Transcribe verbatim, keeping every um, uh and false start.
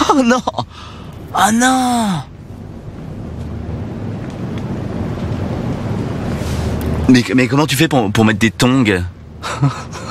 Oh non! Oh non! Mais, mais comment tu fais pour, pour mettre des tongs?